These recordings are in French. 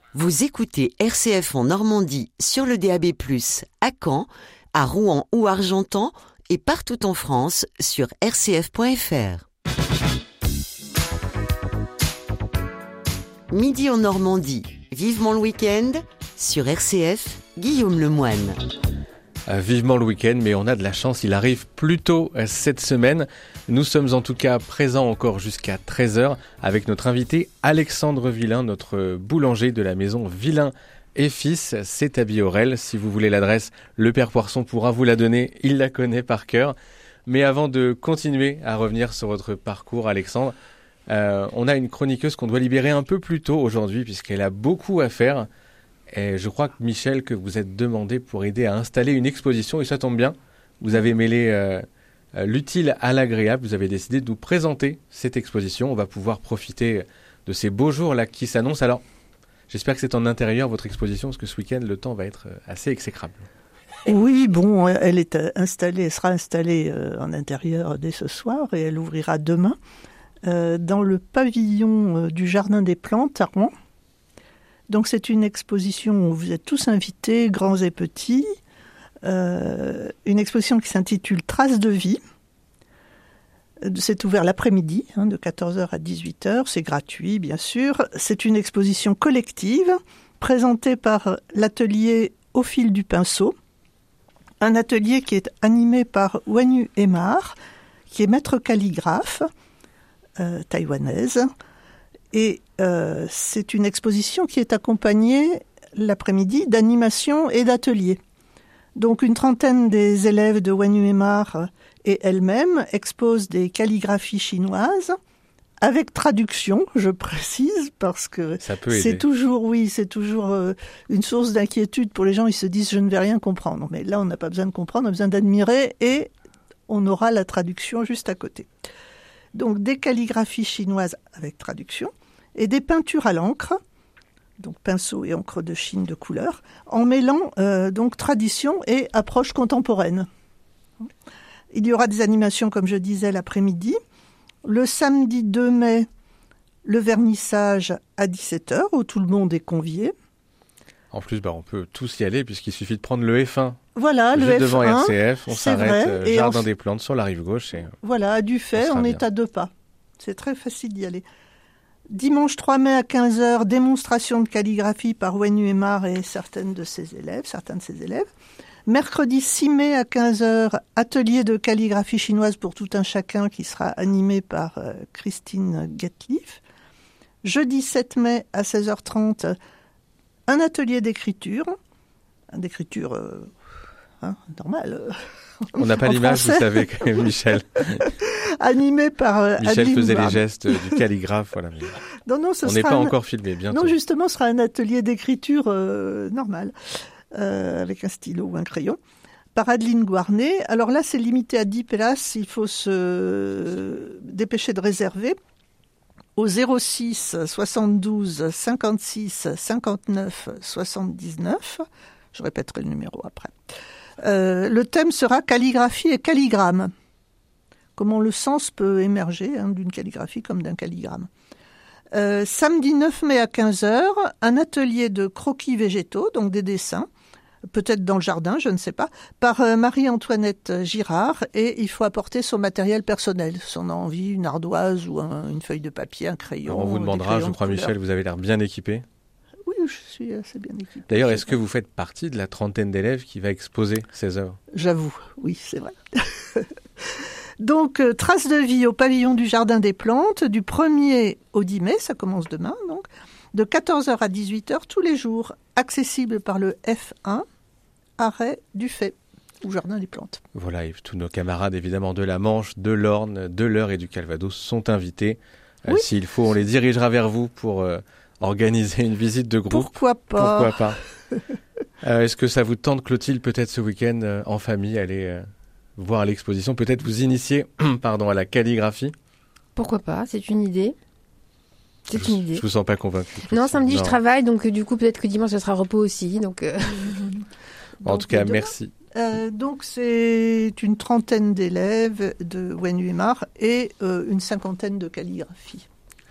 Vous écoutez RCF en Normandie sur le DAB+, à Caen, à Rouen ou Argentan et partout en France sur rcf.fr. Midi en Normandie, vivement le week-end, sur RCF, Guillaume Lemoine. Vivement le week-end, mais on a de la chance, il arrive plus tôt cette semaine. Nous sommes en tout cas présents encore jusqu'à 13h avec notre invité Alexandre Villain, notre boulanger de la maison Villain et Fils. C'est à Biorel. Si vous voulez l'adresse, le Père Poisson pourra vous la donner, il la connaît par cœur. Mais avant de continuer à revenir sur votre parcours, Alexandre, on a une chroniqueuse qu'on doit libérer un peu plus tôt aujourd'hui puisqu'elle a beaucoup à faire. Et je crois que Michel, que vous êtes demandé pour aider à installer une exposition, et ça tombe bien, vous avez mêlé l'utile à l'agréable, vous avez décidé de nous présenter cette exposition. On va pouvoir profiter de ces beaux jours-là qui s'annoncent. Alors, j'espère que c'est en intérieur votre exposition, parce que ce week-end, le temps va être assez exécrable. Oui, bon, elle sera installée en intérieur dès ce soir, et elle ouvrira demain, dans le pavillon du Jardin des Plantes à Rouen. Donc c'est une exposition où vous êtes tous invités, grands et petits, une exposition qui s'intitule Traces de vie. C'est ouvert l'après-midi, de 14h à 18h, c'est gratuit bien sûr. C'est une exposition collective présentée par l'atelier Au fil du pinceau, un atelier qui est animé par Wenyu Emar, qui est maître calligraphe taïwanaise. Et c'est une exposition qui est accompagnée l'après-midi d'animations et d'ateliers. Donc une trentaine des élèves de Wenyu Emar et elle-même exposent des calligraphies chinoises avec traduction, je précise, parce que c'est toujours une source d'inquiétude pour les gens. Ils se disent « je ne vais rien comprendre ». Mais là, on n'a pas besoin de comprendre, on a besoin d'admirer et on aura la traduction juste à côté. Donc des calligraphies chinoises avec traduction et des peintures à l'encre, donc pinceau et encre de Chine de couleur, en mêlant donc tradition et approche contemporaine. Il y aura des animations, comme je disais, l'après-midi. Le samedi 2 mai, le vernissage à 17h, où tout le monde est convié. En plus, on peut tous y aller, puisqu'il suffit de prendre le F1. Voilà, le F1. Devant RCF, on s'arrête, Jardin des Plantes, sur la rive gauche. Et voilà, à Dufay, on est à 2 pas. C'est très facile d'y aller. Dimanche 3 mai à 15h, démonstration de calligraphie par Wenyu Emar et certains de ses élèves. Mercredi 6 mai à 15h, atelier de calligraphie chinoise pour tout un chacun qui sera animé par Christine Gatliff. Jeudi 7 mai à 16h30, un atelier d'écriture. Normale. On n'a pas l'image, vous savez, quand même, Michel. Animé par Michel Adeline faisait Barbe. Les gestes du calligraphe. Voilà. Non, on n'est pas encore filmé, bientôt. Non, justement, ce sera un atelier d'écriture normal, avec un stylo ou un crayon, par Adeline Guarnet. Alors là, c'est limité à 10 places, il faut se dépêcher de réserver au 06 72 56 59 79. Je répéterai le numéro après. Le thème sera calligraphie et calligramme. Comment le sens peut émerger d'une calligraphie comme d'un calligramme. Samedi 9 mai à 15h, un atelier de croquis végétaux, donc des dessins, peut-être dans le jardin, je ne sais pas, par Marie-Antoinette Girard, et il faut apporter son matériel personnel, si on a envie, une ardoise ou une feuille de papier, un crayon. Alors on vous demandera, je crois Michel, vous avez l'air bien équipé. Oui, je suis assez bien équipée. D'ailleurs, est-ce que vous faites partie de la trentaine d'élèves qui va exposer ces œuvres ? J'avoue, oui, c'est vrai. Donc, traces de vie au pavillon du Jardin des Plantes, du 1er au 10 mai, ça commence demain, donc, de 14h à 18h tous les jours, accessible par le F1, arrêt Dufay, ou Jardin des Plantes. Voilà, et tous nos camarades, évidemment, de la Manche, de l'Orne, de l'Eure et du Calvados sont invités. Oui. S'il faut, on les dirigera vers vous pour organiser une visite de groupe. Pourquoi pas. Est-ce que ça vous tente, Clotilde, peut-être ce week-end, en famille, aller voir l'exposition, peut-être vous initier à la calligraphie? Pourquoi pas, c'est une idée. Je vous sens pas convaincu. Non, samedi je travaille, donc du coup peut-être que dimanche ce sera repos aussi. Donc, en tout cas, merci. Donc c'est une trentaine d'élèves de Wenyu Emar et une cinquantaine de calligraphies.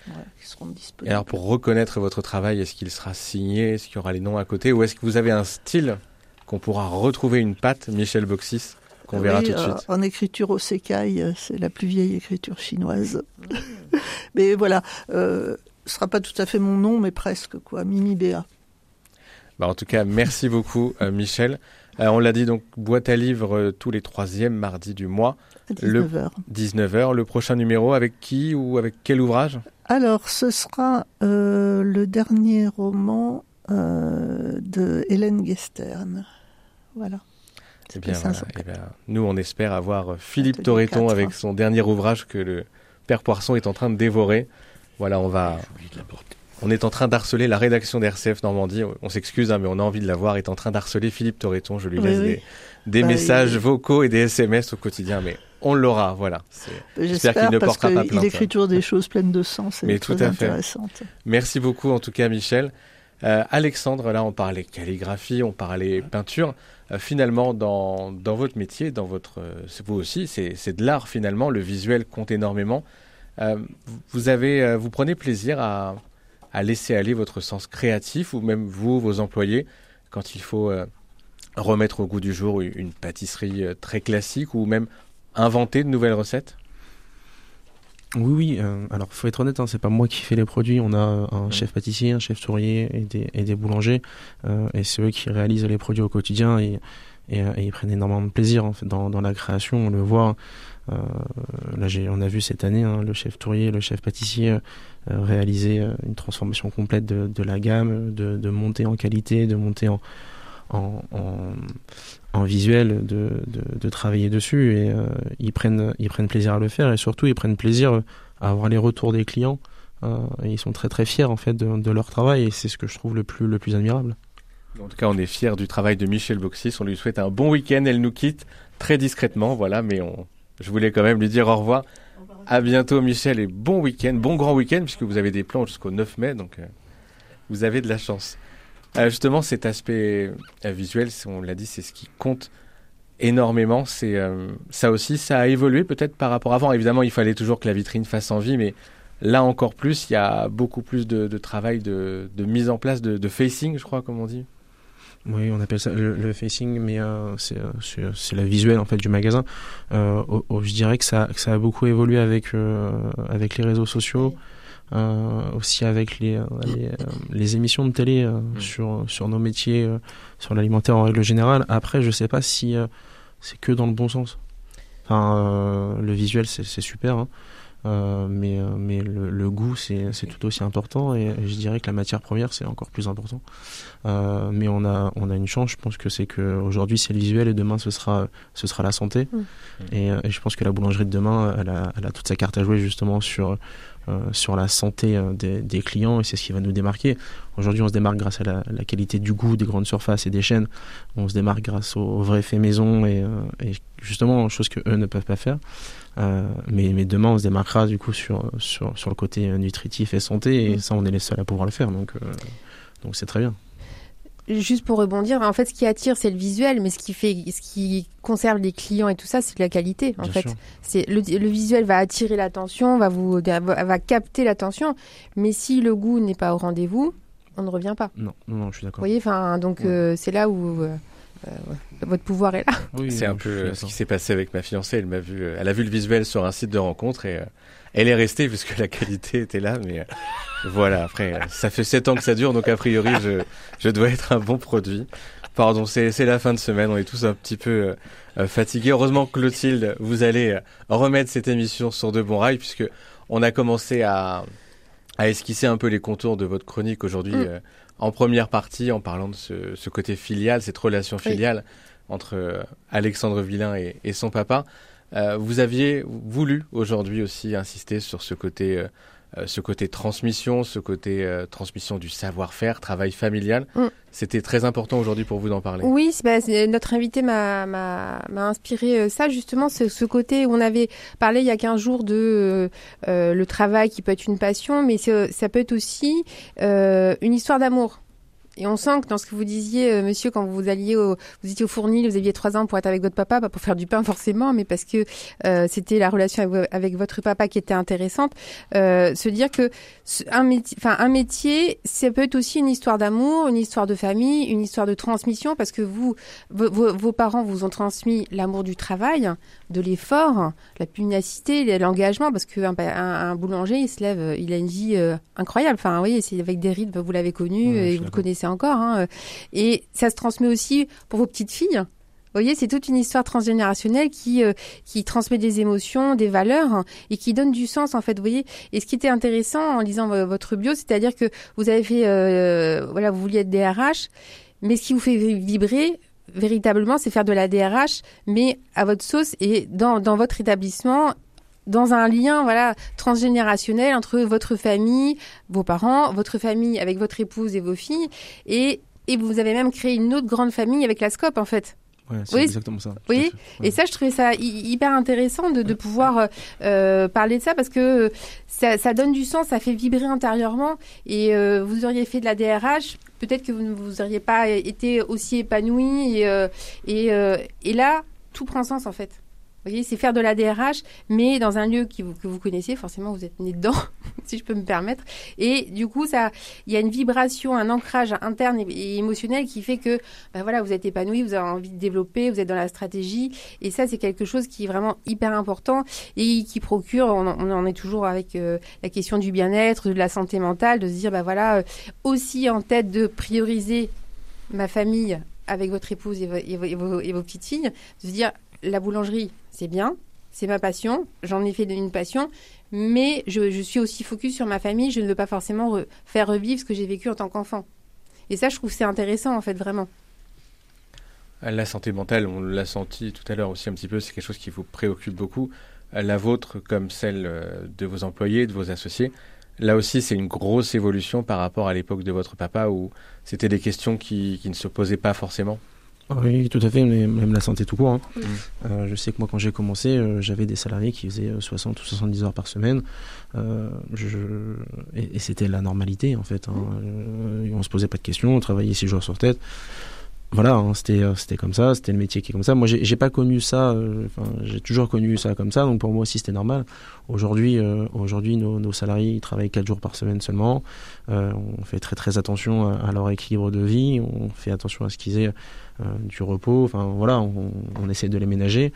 qui seront disponibles. Et alors, pour reconnaître votre travail, est-ce qu'il sera signé? Est-ce qu'il y aura les noms à côté? Ou est-ce que vous avez un style qu'on pourra retrouver, une patte Michel Boxis, qu'on verra tout de suite? En écriture au sekai, c'est la plus vieille écriture chinoise. Mais voilà, ce sera pas tout à fait mon nom, mais presque, quoi. Mimi Béa. En tout cas, merci beaucoup, Michel. On l'a dit, donc, boîte à livres tous les 3e mardis du mois. 19h. 19h. Le prochain numéro, avec qui ou avec quel ouvrage? Alors, ce sera le dernier roman de Hélène Guestern. Voilà. Eh bien, nous, on espère avoir Philippe Torreton avec son dernier ouvrage que le Père Poisson est en train de dévorer. Voilà, on est en train d'harceler la rédaction d'RCF Normandie. On s'excuse, mais on a envie de la voir. Est en train d'harceler Philippe Torreton. Je lui laisse des messages vocaux et des SMS au quotidien, mais on l'aura, voilà. J'espère qu'il ne portera pas plainte. Il écrit toujours des choses pleines de sens et très intéressantes. Merci beaucoup, en tout cas, Michel. Alexandre, là, on parlait calligraphie, on parlait peinture. Finalement, dans votre métier, vous aussi, c'est de l'art, finalement. Le visuel compte énormément. Vous prenez plaisir à laisser aller votre sens créatif, ou même vous, vos employés, quand il faut remettre au goût du jour une pâtisserie très classique, ou même inventer de nouvelles recettes? Oui. Alors, faut être honnête, c'est pas moi qui fais les produits. On a un chef pâtissier, un chef tourrier et des boulangers, et c'est eux qui réalisent les produits au quotidien et ils prennent énormément de plaisir en fait dans la création. On le voit. Là, on a vu cette année le chef tourrier, le chef pâtissier réaliser une transformation complète de la gamme, de monter en qualité, de monter en visuel, de travailler dessus, et ils prennent plaisir à le faire, et surtout ils prennent plaisir à avoir les retours des clients, et ils sont très très fiers en fait de leur travail, et c'est ce que je trouve le plus admirable. En tout cas, on est fiers du travail de Michel Boxis. On lui souhaite un bon week-end. Elle nous quitte très discrètement, voilà, mais je voulais quand même lui dire au revoir. À bientôt, Michel, et bon week-end, bon grand week-end, puisque vous avez des plans jusqu'au 9 mai, donc vous avez de la chance. Justement, cet aspect visuel, on l'a dit, c'est ce qui compte énormément. Ça aussi, ça a évolué peut-être par rapport à avant. Évidemment, il fallait toujours que la vitrine fasse envie, mais là encore plus, il y a beaucoup plus de travail, de mise en place, de facing, je crois, comme on dit. Oui, on appelle ça le facing, mais c'est la visuelle en fait du magasin. Je dirais que ça a beaucoup évolué avec les réseaux sociaux, aussi avec les émissions de télé sur nos métiers, sur l'alimentaire en règle générale. Après, je sais pas si c'est que dans le bon sens. Enfin, le visuel c'est super, mais le goût c'est tout aussi important, et je dirais que la matière première c'est encore plus important. Mais on a une chance, je pense que c'est que aujourd'hui c'est le visuel, et demain ce sera la santé. Et je pense que la boulangerie de demain elle a toute sa carte à jouer justement sur la santé des clients, et c'est ce qui va nous démarquer. Aujourd'hui on se démarque grâce à la qualité du goût des grandes surfaces et des chaînes. On se démarque grâce au vrai fait maison, et justement chose que eux ne peuvent pas faire. Mais demain on se démarquera du coup sur le côté nutritif et santé, et ça on est les seuls à pouvoir le faire, donc c'est très bien. Juste pour rebondir, en fait, ce qui attire, c'est le visuel, mais ce qui conserve les clients et tout ça, c'est la qualité. En fait, c'est le visuel va attirer l'attention, va capter l'attention, mais si le goût n'est pas au rendez-vous, on ne revient pas. Non, je suis d'accord. Vous voyez, donc c'est là où votre pouvoir est là. Oui, c'est un peu ce qui s'est passé avec ma fiancée. Elle a vu le visuel sur un site de rencontre, et elle est restée puisque la qualité était là, mais voilà, après, ça fait 7 ans que ça dure, donc a priori, je dois être un bon produit. Pardon, c'est la fin de semaine, on est tous un petit peu fatigués. Heureusement, Clotilde, vous allez remettre cette émission sur de bons rails, puisque on a commencé à esquisser un peu les contours de votre chronique aujourd'hui, en première partie, en parlant de ce côté filial, cette relation filiale entre Alexandre Villain et son papa. Vous aviez voulu aujourd'hui aussi insister sur ce côté transmission, transmission du savoir-faire, travail familial. C'était très important aujourd'hui pour vous d'en parler. Oui, notre invité m'a inspiré ça, justement, ce côté où on avait parlé il y a 15 jours de le travail qui peut être une passion, mais ça peut être aussi une histoire d'amour. Et on sent que dans ce que vous disiez, monsieur, quand vous étiez au Fournil, vous aviez 3 ans pour être avec votre papa, pas pour faire du pain forcément, mais parce que c'était la relation avec votre papa qui était intéressante. Se dire que un métier, ça peut être aussi une histoire d'amour, une histoire de famille, une histoire de transmission, parce que vos parents vous ont transmis l'amour du travail, de l'effort, la pugnacité, l'engagement, parce qu'un boulanger, il se lève, il a une vie incroyable. Enfin, vous voyez, c'est avec des rythmes, vous l'avez connu et vous le connaissez encore. Et ça se transmet aussi pour vos petites filles. Vous voyez, c'est toute une histoire transgénérationnelle qui transmet des émotions, des valeurs et qui donne du sens, en fait. Vous voyez. Et ce qui était intéressant en lisant votre bio, c'est-à-dire que vous avez fait, vous vouliez être DRH, mais ce qui vous fait vibrer, véritablement, c'est faire de la DRH, mais à votre sauce et dans votre établissement, dans un lien transgénérationnel entre votre famille, vos parents, votre famille avec votre épouse et vos filles, et vous avez même créé une autre grande famille avec la SCOP, en fait. Ouais, c'est exactement ça. Oui, et ça, je trouvais ça hyper intéressant de pouvoir parler de ça, parce que ça donne du sens, ça fait vibrer intérieurement, et vous auriez fait de la DRH, peut-être que vous n'auriez pas été aussi épanoui, et là, tout prend sens, en fait. Vous voyez, c'est faire de la DRH, mais dans un lieu que vous connaissez, forcément vous êtes né dedans, si je peux me permettre. Et du coup, il y a une vibration, un ancrage interne et émotionnel qui fait que, vous êtes épanoui, vous avez envie de développer, vous êtes dans la stratégie. Et ça, c'est quelque chose qui est vraiment hyper important et qui procure, on en est toujours avec la question du bien-être, de la santé mentale, de se dire, aussi en tête de prioriser ma famille avec votre épouse et vos petites filles, de se dire, la boulangerie, c'est bien, c'est ma passion, j'en ai fait une passion, mais je suis aussi focus sur ma famille, je ne veux pas forcément faire revivre ce que j'ai vécu en tant qu'enfant. Et ça, je trouve que c'est intéressant, en fait, vraiment. La santé mentale, on l'a senti tout à l'heure aussi un petit peu, c'est quelque chose qui vous préoccupe beaucoup. La vôtre, comme celle de vos employés, de vos associés, là aussi, c'est une grosse évolution par rapport à l'époque de votre papa, où c'était des questions qui ne se posaient pas forcément. Oui, tout à fait, même la santé tout court. Hein. Je sais que moi, quand j'ai commencé, j'avais des salariés qui faisaient 60 ou 70 heures par semaine. Et c'était la normalité, en fait. Hein. On se posait pas de questions, on travaillait 6 jours sur 7. Voilà, hein, c'était comme ça, c'était le métier qui est comme ça. Moi, j'ai pas connu ça, j'ai toujours connu ça comme ça, donc pour moi aussi, c'était normal. Aujourd'hui, nos salariés, ils travaillent 4 jours par semaine seulement. On fait très très attention à leur équilibre de vie, on fait attention à ce qu'ils aient du repos, enfin voilà, on essaie de les ménager.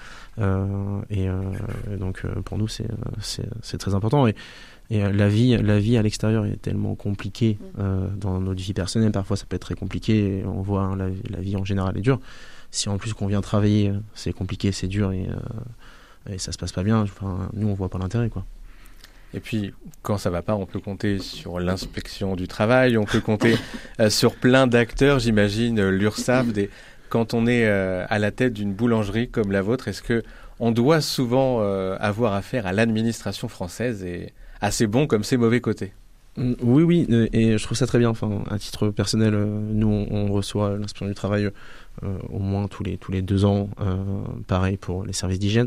Donc pour nous, c'est très important. Et la vie à l'extérieur est tellement compliquée dans notre vie personnelle. Parfois, ça peut être très compliqué. On voit la vie en général est dure. Si en plus qu'on vient travailler, c'est compliqué, c'est dur et ça se passe pas bien. Enfin, nous, on voit pas l'intérêt, quoi. Et puis, quand ça va pas, on peut compter sur l'inspection du travail, on peut compter sur plein d'acteurs, j'imagine, l'URSSAF. Quand on est à la tête d'une boulangerie comme la vôtre, est-ce que on doit souvent avoir affaire à l'administration française et à ses bons comme ses mauvais côtés? Oui, et je trouve ça très bien. Enfin, à titre personnel, nous, on reçoit l'inspection du travail au moins tous les 2 ans. Pareil pour les services d'hygiène.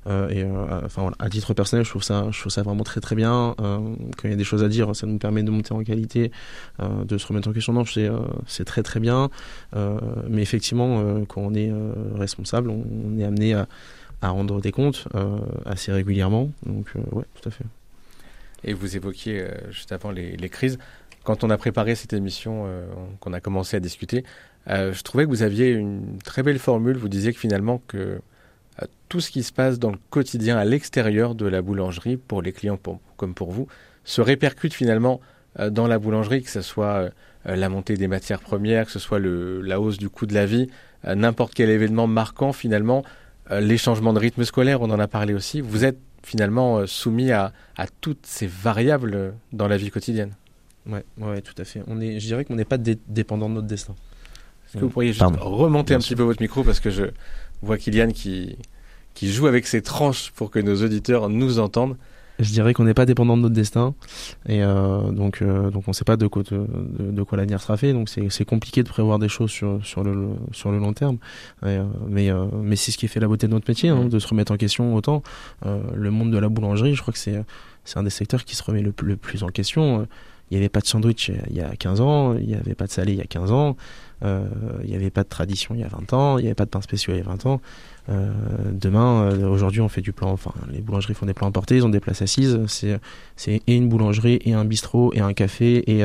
À titre personnel, je trouve ça vraiment très très bien. Quand il y a des choses à dire, ça nous permet de monter en qualité, de se remettre en question. Non, c'est très très bien. Mais effectivement, quand on est responsable, on est amené à rendre des comptes assez régulièrement. Donc, ouais, tout à fait. Et vous évoquiez juste avant les crises. Quand on a préparé cette émission, qu'on a commencé à discuter, je trouvais que vous aviez une très belle formule. Vous disiez que finalement, tout ce qui se passe dans le quotidien à l'extérieur de la boulangerie, pour les clients comme pour vous, se répercute finalement dans la boulangerie, que ce soit la montée des matières premières, que ce soit la hausse du coût de la vie, n'importe quel événement marquant finalement, les changements de rythme scolaire, on en a parlé aussi. Vous êtes finalement soumis à toutes ces variables dans la vie quotidienne. Ouais, tout à fait. Je dirais qu'on n'est pas dépendant de notre destin. Est-ce que vous pourriez juste remonter un petit peu votre micro, parce que je vois Kylian qui joue avec ses tranches pour que nos auditeurs nous entendent. Je dirais qu'on n'est pas dépendant de notre destin, et donc on ne sait pas de quoi l'avenir sera fait. Donc c'est compliqué de prévoir des choses sur le long terme. Mais c'est ce qui fait la beauté de notre métier, hein, de se remettre en question autant. Le monde de la boulangerie, je crois que c'est un des secteurs qui se remet le plus en question. il n'y avait pas de sandwich il y a 15 ans, il n'y avait pas de salé il y a 15 ans, il n'y avait pas de tradition il y a 20 ans, il n'y avait pas de pain spéciaux il y a 20 ans. Aujourd'hui on fait du plan, enfin les boulangeries font des plans importés, ils ont des places assises, c'est et une boulangerie et un bistrot et un café et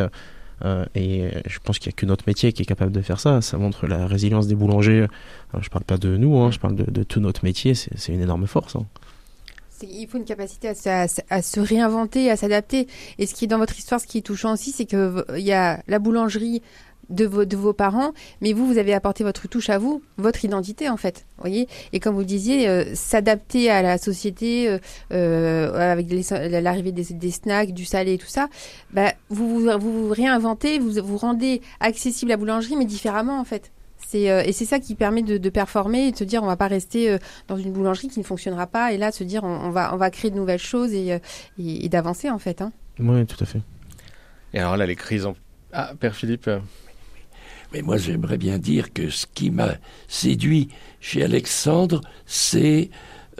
je pense qu'il n'y a que notre métier qui est capable de faire ça. Ça montre la résilience des boulangers. Je parle pas de nous, je parle de tout notre métier, c'est une énorme force. Il faut une capacité à se réinventer, à s'adapter. Et ce qui est dans votre histoire, ce qui est touchant aussi, c'est qu'il y a la boulangerie de vos parents, mais vous avez apporté votre touche à vous, votre identité en fait. Voyez. Et comme vous le disiez, s'adapter à la société avec l'arrivée des snacks, du salé et tout ça, vous réinventez, vous rendez accessible la boulangerie, mais différemment en fait. Et c'est ça qui permet de performer et de se dire on va pas rester dans une boulangerie qui ne fonctionnera pas et là se dire on va créer de nouvelles choses et d'avancer en fait. Hein. Oui, tout à fait. Et alors là les crises Père Philippe. Mais moi, j'aimerais bien dire que ce qui m'a séduit chez Alexandre, c'est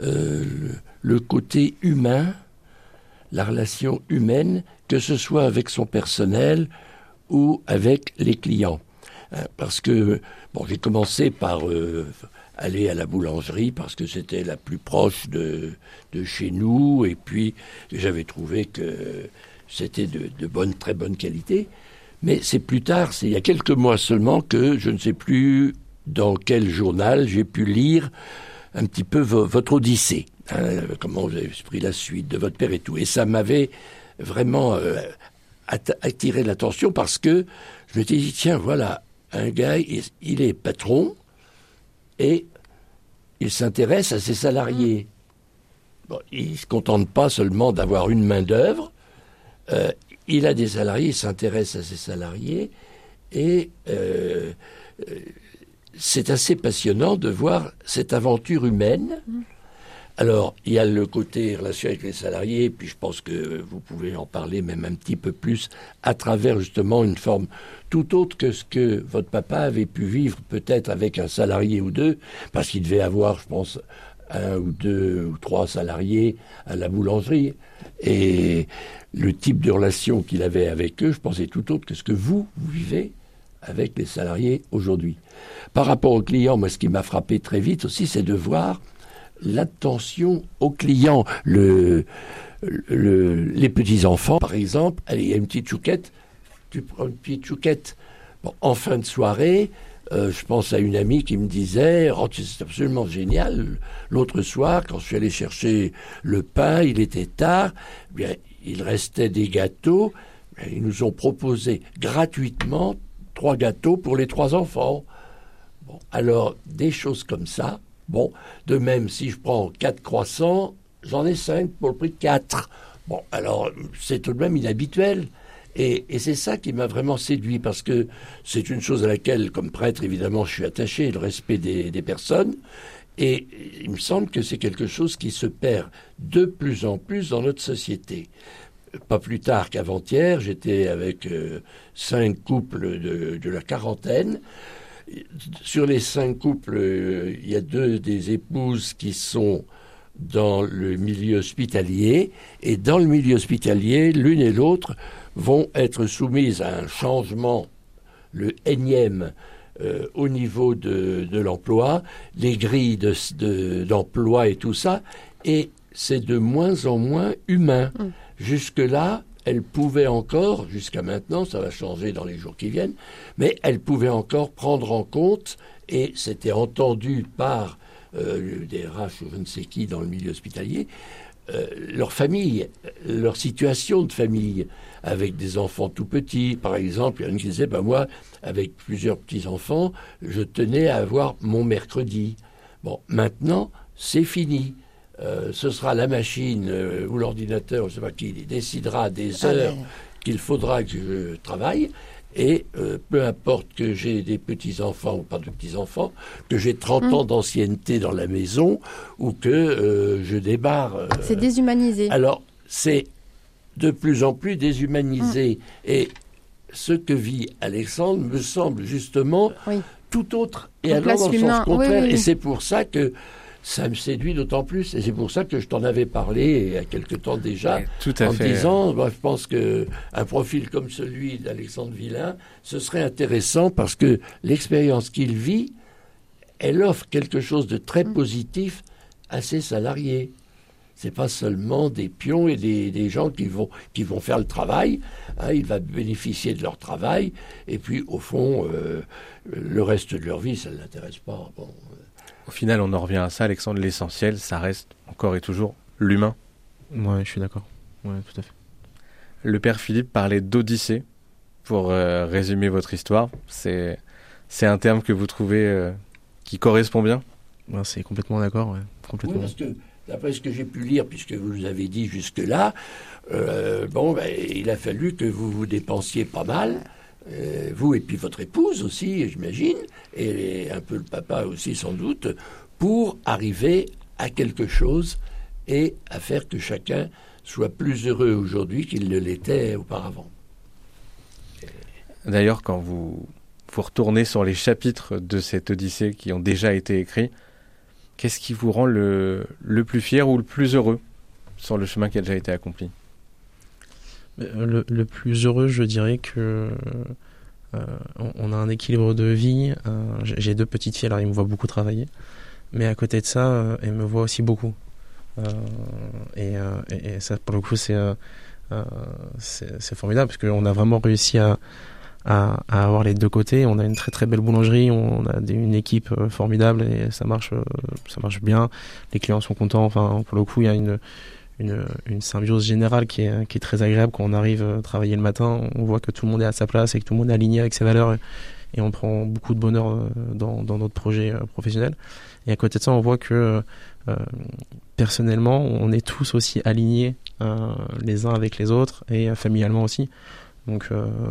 le côté humain, la relation humaine, que ce soit avec son personnel ou avec les clients. Parce que, j'ai commencé par aller à la boulangerie parce que c'était la plus proche de chez nous et puis j'avais trouvé que c'était de très bonne qualité. Mais c'est plus tard, c'est il y a quelques mois seulement que je ne sais plus dans quel journal j'ai pu lire un petit peu votre odyssée, comment vous avez pris la suite de votre père et tout. Et ça m'avait vraiment attiré l'attention parce que je m'étais dit, tiens, voilà, un gars, il est patron et il s'intéresse à ses salariés. Bon, il ne se contente pas seulement d'avoir une main-d'œuvre. Il a des salariés, il s'intéresse à ses salariés et c'est assez passionnant de voir cette aventure humaine. Alors, il y a le côté relation avec les salariés, puis je pense que vous pouvez en parler même un petit peu plus à travers justement une forme tout autre que ce que votre papa avait pu vivre peut-être avec un salarié ou deux, parce qu'il devait avoir, je pense, 1 ou 2 ou 3 salariés à la boulangerie. Et le type de relation qu'il avait avec eux, je pense, est tout autre que ce que vous vivez avec les salariés aujourd'hui. Par rapport aux clients, moi, ce qui m'a frappé très vite aussi, c'est de voir l'attention aux clients. Les petits-enfants, par exemple, allez, il y a une petite chouquette, tu prends une petite chouquette. Bon, en fin de soirée, je pense à une amie qui me disait « c'est absolument génial. L'autre soir, quand je suis allé chercher le pain, il était tard, bien, il restait des gâteaux. Ils nous ont proposé gratuitement 3 gâteaux pour les 3 enfants. » Bon, alors, des choses comme ça. Bon, de même, si je prends 4 croissants, j'en ai 5 pour le prix de 4. Bon, alors, c'est tout de même inhabituel. Et c'est ça qui m'a vraiment séduit, parce que c'est une chose à laquelle, comme prêtre, évidemment, je suis attaché, le respect des personnes. Et il me semble que c'est quelque chose qui se perd de plus en plus dans notre société. Pas plus tard qu'avant-hier, j'étais avec 5 couples de la quarantaine. Sur les 5 couples, il y a 2 des épouses qui sont dans le milieu hospitalier. Et dans le milieu hospitalier, l'une et l'autre vont être soumises à un changement, le énième, au niveau de l'emploi, les grilles d'emploi et tout ça, et c'est de moins en moins humain. Jusque-là, elles pouvaient encore, jusqu'à maintenant, ça va changer dans les jours qui viennent, mais elles pouvaient encore prendre en compte, et c'était entendu par des RH ou je ne sais qui dans le milieu hospitalier, leur famille, leur situation de famille, avec des enfants tout petits. Par exemple, il y en a qui disait, moi, avec plusieurs petits-enfants, je tenais à avoir mon mercredi. Bon, maintenant, c'est fini. Ce sera la machine ou l'ordinateur, je ne sais pas qui, décidera des heures qu'il faudra que je travaille. Et peu importe que j'ai des petits-enfants ou pas de petits-enfants, que j'ai 30 ans d'ancienneté dans la maison ou que je débarre... c'est déshumanisé. Alors, c'est de plus en plus déshumanisé. Et ce que vit Alexandre me semble justement tout autre. Et alors dans le sens contraire. Oui. Et c'est pour ça que ça me séduit d'autant plus. Et c'est pour ça que je t'en avais parlé il y a quelque temps déjà, tout à fait. Disant, je pense qu'un profil comme celui d'Alexandre Villain, ce serait intéressant parce que l'expérience qu'il vit, elle offre quelque chose de très positif à ses salariés. C'est pas seulement des pions et des gens qui vont faire le travail. Il va bénéficier de leur travail. Et puis, au fond, le reste de leur vie, ça ne l'intéresse pas. Bon. Au final, on en revient à ça, Alexandre. L'essentiel, ça reste encore et toujours l'humain. Ouais, je suis d'accord. Ouais, tout à fait. Le père Philippe parlait d'odyssée pour résumer votre histoire. C'est un terme que vous trouvez qui correspond bien ? Ouais, c'est complètement d'accord. Ouais. Complètement. Oui, parce que d'après ce que j'ai pu lire, puisque vous nous avez dit jusque-là, il a fallu que vous vous dépensiez pas mal, vous et puis votre épouse aussi, j'imagine, et un peu le papa aussi sans doute, pour arriver à quelque chose et à faire que chacun soit plus heureux aujourd'hui qu'il ne l'était auparavant. D'ailleurs, quand vous retournez sur les chapitres de cette Odyssée qui ont déjà été écrits, qu'est-ce qui vous rend le plus fier ou le plus heureux sur le chemin qui a déjà été accompli ? Le plus heureux, je dirais que on a un équilibre de vie. J'ai 2 petites filles, alors ils me voient beaucoup travailler. Mais à côté de ça, elles me voient aussi beaucoup. Et ça, pour le coup, c'est formidable parce qu'on a vraiment réussi à avoir les 2 côtés. On a une très très belle boulangerie, on a une équipe formidable et ça marche bien. Les clients sont contents. Enfin, pour le coup, il y a une symbiose générale qui est très agréable quand on arrive à travailler le matin. On voit que tout le monde est à sa place et que tout le monde est aligné avec ses valeurs et on prend beaucoup de bonheur dans notre projet professionnel. Et à côté de ça, on voit que personnellement, on est tous aussi alignés les uns avec les autres et familialement aussi. Donc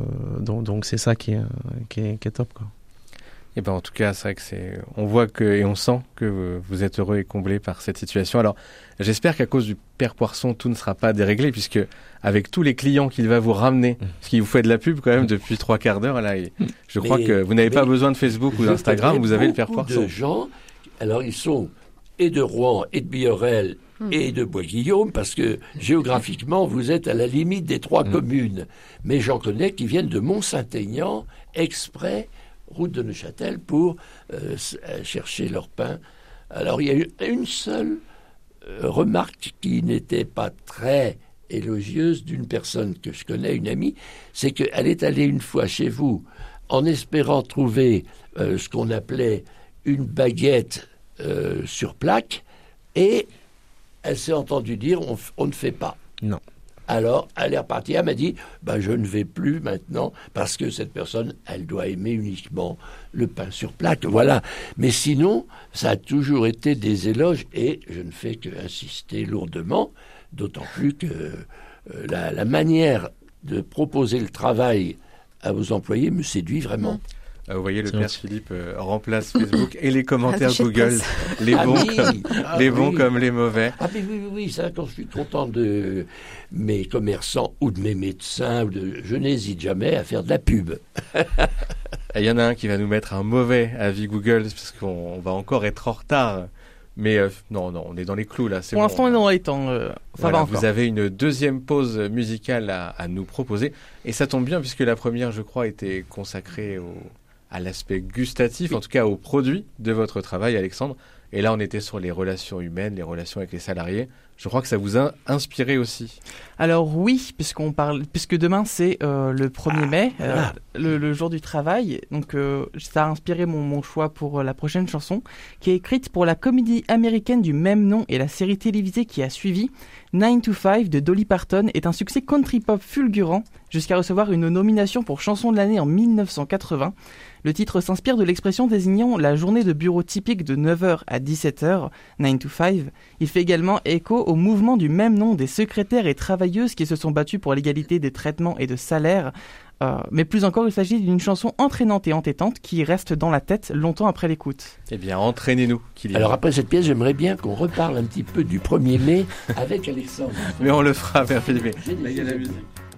c'est ça qui est top, quoi. Et ben en tout cas, c'est vrai que on voit et on sent que vous êtes heureux et comblé par cette situation. Alors, j'espère qu'à cause du Père Poisson, tout ne sera pas déréglé, puisque avec tous les clients qu'il va vous ramener, parce qu'il vous fait de la pub quand même depuis 3/4 d'heure, là, je crois que vous n'avez pas besoin de Facebook ou d'Instagram, vous avez le Père Poisson. De gens, alors ils sont et de Rouen et de Biorel et de Bois-Guillaume, parce que géographiquement, vous êtes à la limite des 3 communes. Mais j'en connais qui viennent de Mont-Saint-Aignan, exprès, route de Neuchâtel, pour chercher leur pain. Alors, il y a eu une seule remarque qui n'était pas très élogieuse d'une personne que je connais, une amie, c'est qu'elle est allée une fois chez vous en espérant trouver ce qu'on appelait une baguette sur plaque, et elle s'est entendue dire on ne fait pas. Non. Alors, elle est repartie, elle m'a dit je ne vais plus maintenant, parce que cette personne, elle doit aimer uniquement le pain sur plaque. Voilà. Mais sinon, ça a toujours été des éloges, et je ne fais qu'insister lourdement, d'autant plus que la manière de proposer le travail à vos employés me séduit vraiment. Vous voyez, le Père Philippe remplace Facebook et les commentaires Google, les bons comme les mauvais. Ah mais oui, ça, quand je suis content de mes commerçants ou de mes médecins, je n'hésite jamais à faire de la pub. Il y en a un qui va nous mettre un mauvais avis Google, parce qu'on va encore être en retard. Mais non, on est dans les clous là. Pour l'instant, on est dans les temps. Ça va encore. Vous avez une deuxième pause musicale à nous proposer. Et ça tombe bien, puisque la première, je crois, était consacrée à l'aspect gustatif, en tout cas aux produits de votre travail, Alexandre. Et là, on était sur les relations humaines, les relations avec les salariés. Je crois que ça vous a inspiré aussi. Alors oui, puisque demain c'est le 1er mai, le jour du travail. Donc ça a inspiré mon choix pour la prochaine chanson, qui est écrite pour la comédie américaine du même nom et la série télévisée qui a suivi. 9 to 5 de Dolly Parton est un succès country pop fulgurant, jusqu'à recevoir une nomination pour chanson de l'année en 1980. Le titre s'inspire de l'expression désignant la journée de bureau typique de 9h à 17h, 9 to 5. Il fait également écho au mouvement du même nom des secrétaires et travailleuses qui se sont battues pour l'égalité des traitements et de salaires. Mais plus encore, il s'agit d'une chanson entraînante et entêtante qui reste dans la tête longtemps après l'écoute. Eh bien, entraînez-nous, Kylian. Alors après cette pièce, j'aimerais bien qu'on reparle un petit peu du 1er mai avec Alexandre. Mais on le fera, Père Philippe. Il y a la musique.